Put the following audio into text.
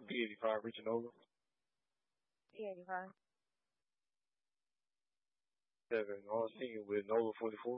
P85 reaching over. P85. 7 on scene with Nova 44.